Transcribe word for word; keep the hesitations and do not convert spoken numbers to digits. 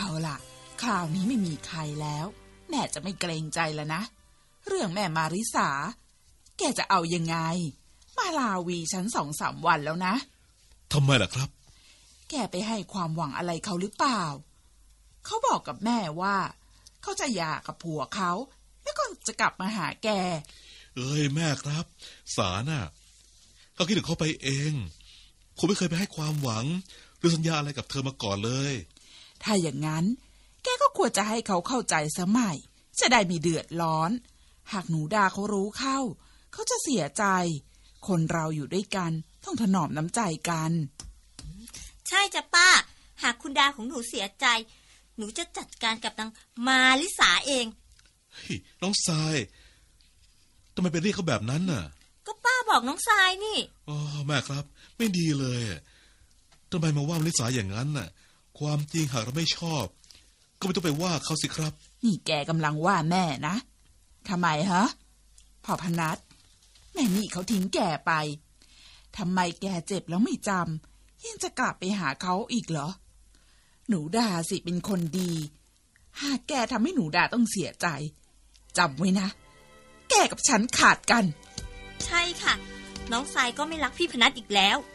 เอาล่ะคราวนี้ไม่มีใครแล้วแม่จะไม่เกรงใจแล้วนะเรื่องแม่มาริสาแกจะเอายังไงมาลาวีฉันสองสามวันแล้วนะทำไมล่ะครับแกไปให้ความหวังอะไรเขาหรือเปล่าเขาบอกกับแม่ว่าเขาจะหย่ากับผัวเขาแล้วก็จะกลับมาหาแกเอ้ยแม่ครับสาน่ะเขาคิดถึงเขาไปเองผมไม่เคยไปให้ความหวังหรือสัญญาอะไรกับเธอมาก่อนเลยถ้าอย่างนั้นแกก็ควรจะให้เขาเข้าใจซะใหม่จะได้มีเดือดร้อนหากหนูดาเขารู้เข้าเขาจะเสียใจคนเราอยู่ด้วยกันต้องถนอมน้ำใจกันใช่จ้ะป้าหากคุณดาของหนูเสียใจหนูจะจัดการกับนางมาลิสาเองเฮ้ยน้องทรายทำไมไปเรียกเขาแบบนั้นน่ะก็ป้าบอกน้องทรายนี่อ๋อแม่ครับไม่ดีเลยทำไมมาว่ามาลิสาอย่างนั้นน่ะความจริงหากเราไม่ชอบก็ไม่ต้องไปว่าเขาสิครับนี่แกกำลังว่าแม่นะทำไมฮะพ่อพนัสแม่นี่เขาทิ้งแกไปทำไมแกเจ็บแล้วไม่จำยังจะกลับไปหาเขาอีกเหรอหนูดาสิเป็นคนดีหากแกทำให้หนูดาต้องเสียใจจำไว้นะแกกับฉันขาดกันใช่ค่ะน้องทรายก็ไม่รักพี่พนัสอีกแล้ว